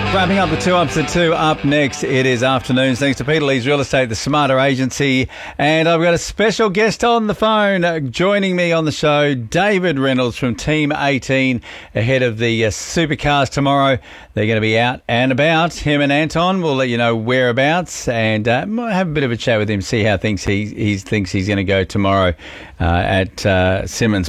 Wrapping up the 2 Ups at 2. Up next, it is Afternoons. Thanks to Peter Lee's Real Estate, the Smarter Agency. And I've got a special guest on the phone. Joining me on the show, David Reynolds from Team 18, ahead of the Supercars tomorrow. They're going to be out and about. Him and Anton will let you know whereabouts and might have a bit of a chat with him, see how he thinks he's going to go tomorrow at Simmons